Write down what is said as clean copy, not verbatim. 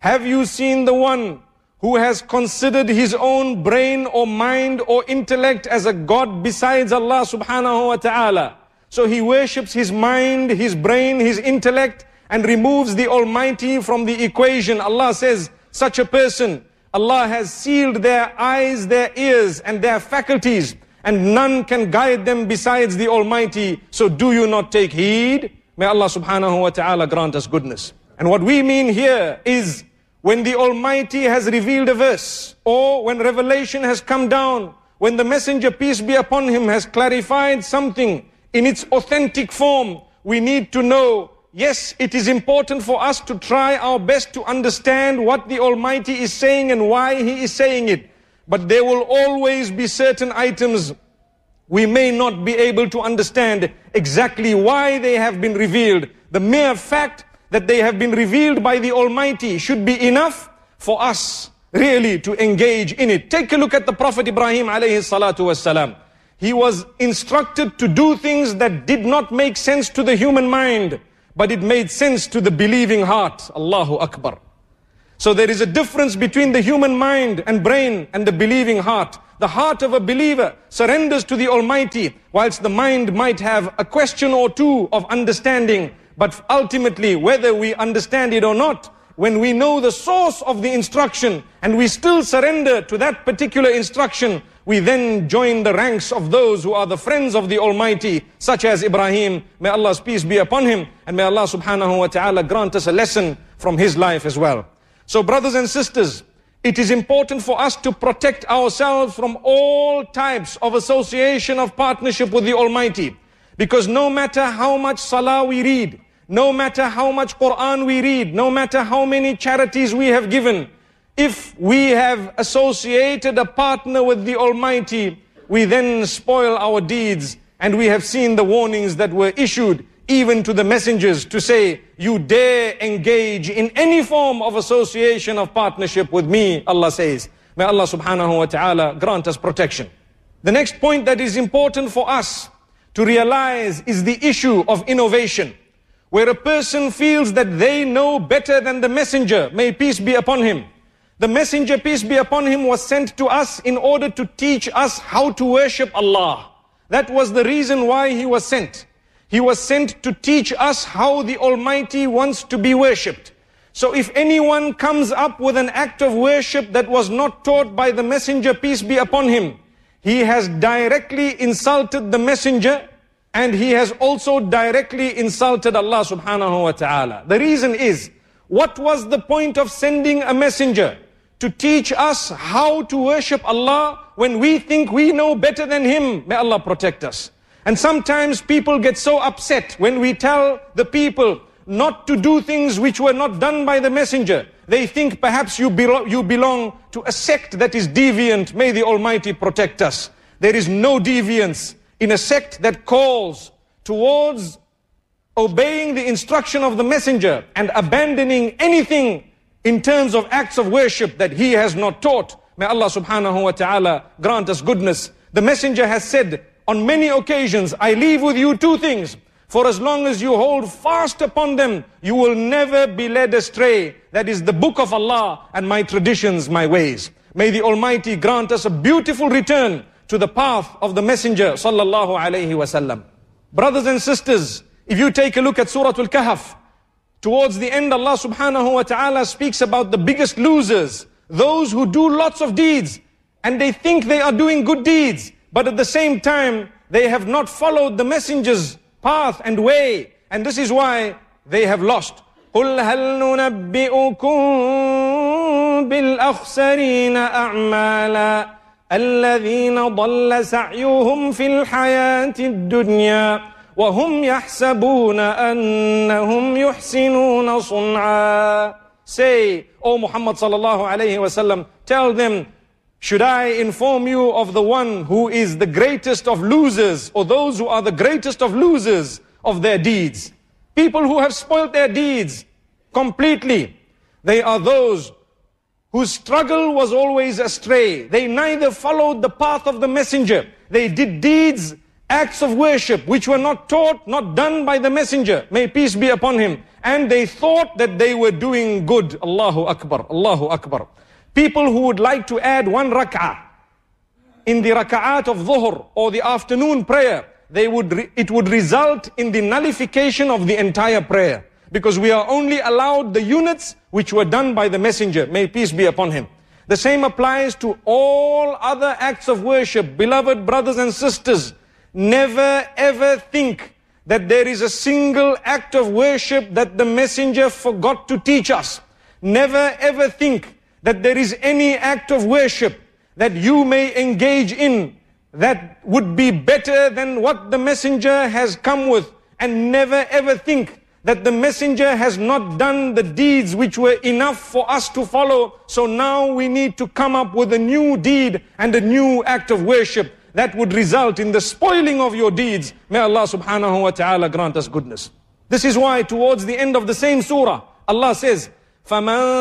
Have you seen the one who has considered his own brain or mind or intellect as a God besides Allah subhanahu wa ta'ala? So he worships his mind, his brain, his intellect, and removes the Almighty from the equation. Allah says, such a person, Allah has sealed their eyes, their ears, and their faculties, and none can guide them besides the Almighty. So do you not take heed? May Allah subhanahu wa ta'ala grant us goodness. And what we mean here is, when the Almighty has revealed a verse, or when revelation has come down, when the Messenger, peace be upon him, has clarified something in its authentic form, we need to know, yes, it is important for us to try our best to understand what the Almighty is saying and why He is saying it. But there will always be certain items we may not be able to understand exactly why they have been revealed. The mere fact that they have been revealed by the Almighty should be enough for us really to engage in it. Take a look at the Prophet Ibrahim alayhi salatu wassalam. He was instructed to do things that did not make sense to the human mind, but it made sense to the believing heart. Allahu Akbar. So there is a difference between the human mind and brain and the believing heart. The heart of a believer surrenders to the Almighty, whilst the mind might have a question or two of understanding. But ultimately, whether we understand it or not, when we know the source of the instruction and we still surrender to that particular instruction, we then join the ranks of those who are the friends of the Almighty, such as Ibrahim. May Allah's peace be upon him, and may Allah subhanahu wa ta'ala grant us a lesson from his life as well. So brothers and sisters, it is important for us to protect ourselves from all types of association of partnership with the Almighty. Because no matter how much salah we read, no matter how much Quran we read, no matter how many charities we have given, if we have associated a partner with the Almighty, we then spoil our deeds. And we have seen the warnings that were issued even to the messengers to say, you dare engage in any form of association of partnership with me, Allah says. May Allah subhanahu wa ta'ala grant us protection. The next point that is important for us to realize is the issue of innovation, where a person feels that they know better than the messenger, may peace be upon him. The messenger, peace be upon him, was sent to us in order to teach us how to worship Allah. That was the reason why he was sent. He was sent to teach us how the Almighty wants to be worshipped. So if anyone comes up with an act of worship that was not taught by the messenger, peace be upon him, he has directly insulted the messenger, and he has also directly insulted Allah subhanahu wa ta'ala. The reason is, what was the point of sending a messenger to teach us how to worship Allah when we think we know better than him? May Allah protect us. And sometimes people get so upset when we tell the people not to do things which were not done by the messenger. They think perhaps you belong to a sect that is deviant. May the Almighty protect us. There is no deviance in a sect that calls towards obeying the instruction of the messenger and abandoning anything in terms of acts of worship that he has not taught. May Allah subhanahu wa ta'ala grant us goodness. The messenger has said on many occasions, I leave with you two things. For as long as you hold fast upon them, you will never be led astray. That is the book of Allah and my traditions, my ways. May the Almighty grant us a beautiful return to the path of the messenger sallallahu alayhi wasallam. Brothers and sisters, if you take a look at Surah Al-Kahf, towards the end Allah subhanahu wa ta'ala speaks about the biggest losers, those who do lots of deeds and they think they are doing good deeds, but at the same time they have not followed the messenger's path and way, and this is why they have lost. قُلْ هَلْ نُنَبِّئُكُمْ بِالْأَخْسَرِينَ أَعْمَالًا الَّذِينَ ضَلَّ سَعْيُهُمْ فِي الْحَيَاةِ الدُّنْيَا وَهُمْ يَحْسَبُونَ أَنَّهُمْ يُحْسِنُونَ صُنْعًا. Say, O Muhammad sallallahu alayhi wasallam, tell them, should I inform you of the one who is the greatest of losers, or those who are the greatest of losers of their deeds? People who have spoiled their deeds completely. They are those whose struggle was always astray. They neither followed the path of the messenger. They did deeds acts of worship which were not taught, not done by the messenger, may peace be upon him. And they thought that they were doing good. Allahu Akbar, Allahu Akbar. People who would like to add 1 rak'ah in the rak'at of dhuhr or the afternoon prayer, it would result in the nullification of the entire prayer. Because we are only allowed the units which were done by the messenger, may peace be upon him. The same applies to all other acts of worship. Beloved brothers and sisters, never ever think that there is a single act of worship that the messenger forgot to teach us. Never ever think that there is any act of worship that you may engage in that would be better than what the messenger has come with. And never ever think that the messenger has not done the deeds which were enough for us to follow. So now we need to come up with a new deed and a new act of worship that would result in the spoiling of your deeds. May Allah subhanahu wa ta'ala grant us goodness. This is why towards the end of the same surah, Allah says, فَمَنْ